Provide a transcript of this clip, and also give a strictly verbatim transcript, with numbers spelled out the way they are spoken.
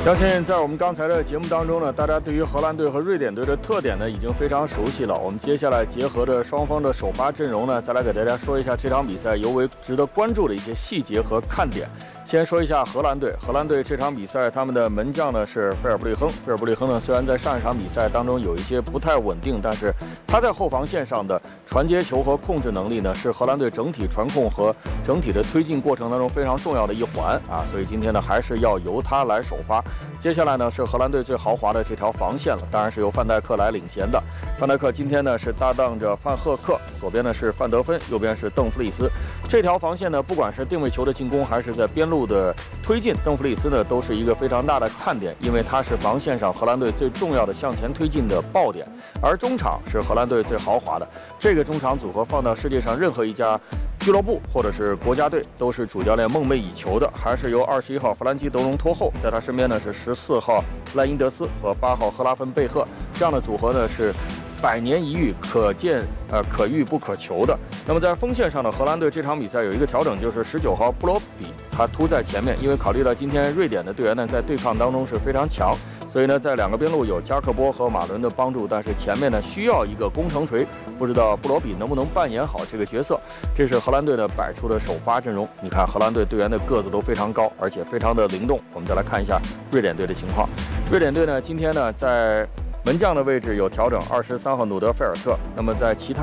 相信在我们刚才的节目当中呢，大家对于荷兰队和瑞典队的特点呢已经非常熟悉了。我们接下来结合着双方的首发阵容呢，再来给大家说一下这场比赛尤为值得关注的一些细节和看点。先说一下荷兰队，荷兰队这场比赛他们的门将呢是菲尔布利亨。菲尔布利亨呢虽然在上一场比赛当中有一些不太稳定，但是他在后防线上的传接球和控制能力呢是荷兰队整体传控和整体的推进过程当中非常重要的一环啊，所以今天呢还是要由他来首发。接下来呢是荷兰队最豪华的这条防线了，当然是由范戴克来领衔的。范戴克今天呢是搭档着范赫克，左边呢是范德芬，右边是邓弗里斯。这条防线呢，不管是定位球的进攻，还是在边路的推进，邓弗里斯呢都是一个非常大的看点，因为他是防线上荷兰队最重要的向前推进的爆点。而中场是荷兰队最豪华的，这个中场组合放到世界上任何一家俱乐部或者是国家队都是主教练梦寐以求的，还是由二十一号弗兰基·德隆拖后，在他身边呢是十四号赖因德斯和八号赫拉芬贝赫，这样的组合呢是百年一遇，可见呃可遇不可求的。那么在锋线上呢，荷兰队这场比赛有一个调整，就是十九号布罗比他突在前面，因为考虑到今天瑞典的队员呢在对抗当中是非常强，所以呢在两个边路有加克波和马伦的帮助，但是前面呢需要一个攻城锤，不知道布罗比能不能扮演好这个角色。这是荷兰队的摆出的首发阵容，你看荷兰队队员的个子都非常高，而且非常的灵动。我们再来看一下瑞典队的情况。瑞典队呢今天呢在门将的位置有调整，二十三号努德菲尔特。那么在其他